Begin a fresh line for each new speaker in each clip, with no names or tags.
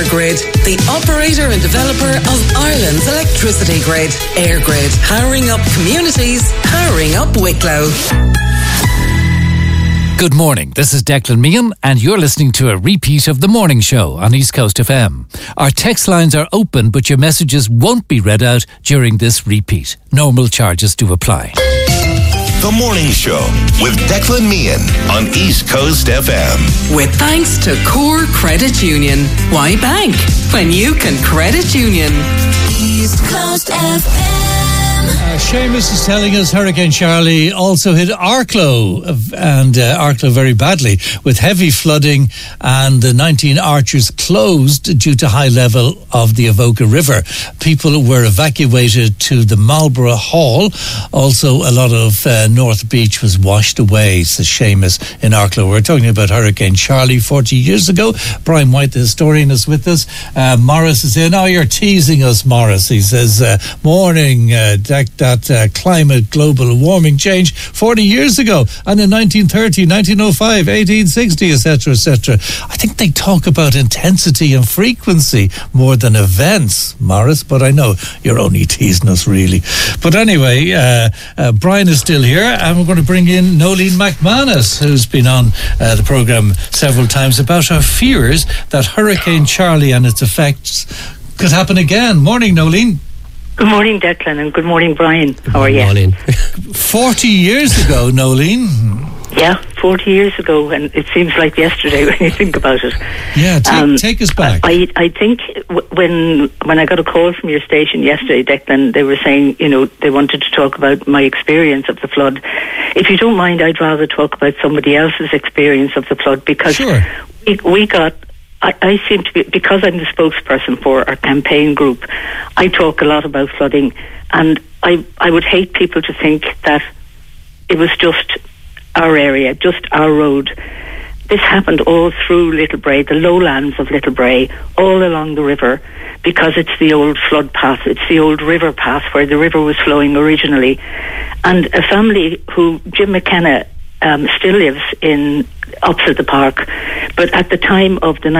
EirGrid, the operator and developer of Ireland's electricity grid. EirGrid, powering up communities, powering up Wicklow.
Good morning, this is Declan Meehan and you're listening to a repeat of The Morning Show on East Coast FM. Our text lines are open but your messages won't be read out during this repeat. Normal charges do apply.
The Morning Show with Declan Meehan on East Coast FM.
With thanks to Core Credit Union. Why bank when you can credit union?
East Coast FM.
Seamus is telling us Hurricane Charlie also hit Arklow, and Arklow very badly, with heavy flooding, and the 19 arches closed due to high level of the Avoca River. People were evacuated to the Marlborough Hall. Also, a lot of North Beach was washed away, says Seamus in Arklow. We're talking about Hurricane Charlie 40 years ago. Brian White, the historian, is with us. Morris is in. Oh, you're teasing us, Morris. He says, morning, that climate, global warming change 40 years ago, and in 1930, 1905, 1860, etc., etc. I think they talk about intensity and frequency more than events, Morris, but I know you're only teasing us, really. But anyway, Brian is still here, and we're going to bring in Nolene McManus, who's been on the programme several times, about her fears that Hurricane Charlie and its effects could happen again. Morning, Nolene.
Good morning, Declan, and good morning, Brian. How are you?
Good morning. 40 years ago, Nolene.
Yeah, 40 years ago, and it seems like yesterday when you think about it.
Yeah, take us back.
I think when I got a call from your station yesterday, Declan, they were saying, they wanted to talk about my experience of the flood. If you don't mind, I'd rather talk about somebody else's experience of the flood, because
sure.
we got... I seem to be, because I'm the spokesperson for our campaign group, I talk a lot about flooding, and I would hate people to think that it was just our area, just our road. This happened all through Little Bray, the lowlands of Little Bray, all along the river, because it's the old flood path, it's the old river path where the river was flowing originally. And a family who Jim McKenna still lives in opposite the park, but at the time of the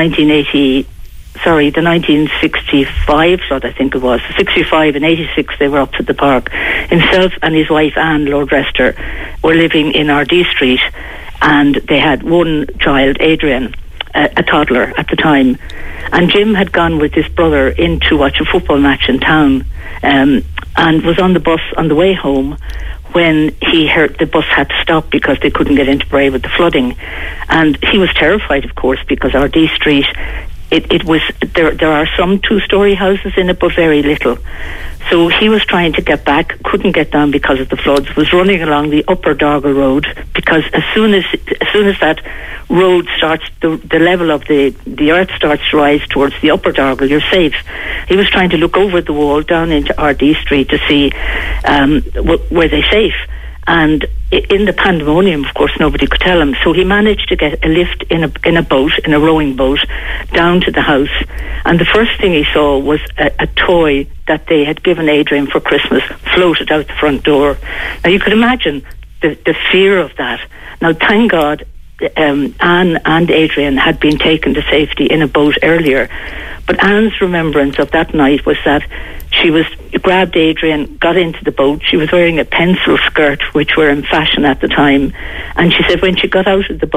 1965 flood, I think it was, 65 and 86, they were up at the park. Himself and his wife Anne, Lord Rester, were living in RD Street, and they had one child, Adrian, a toddler at the time. And Jim had gone with his brother in to watch a football match in town, and was on the bus on the way home when he heard the bus had to stop because they couldn't get into Bray with the flooding. And he was terrified, of course, because RD Street, it was there are some two-storey houses in it, but very little. So he was trying to get back, couldn't get down because of the floods, was running along the upper Dargle Road, because as soon as that road starts, the level of the earth starts to rise towards the upper Dargle, you're safe. He was trying to look over the wall down into RD Street to see were they safe. And in the pandemonium, of course, nobody could tell him. So he managed to get a lift in a boat, in a rowing boat, down to the house. And the first thing he saw was a toy that they had given Adrian for Christmas floated out the front door. Now, you could imagine the fear of that. Now, thank God, Anne and Adrian had been taken to safety in a boat earlier. But Anne's remembrance of that night was that she grabbed Adrian, got into the boat. She was wearing a pencil skirt, which were in fashion at the time. And she said when she got out of the boat,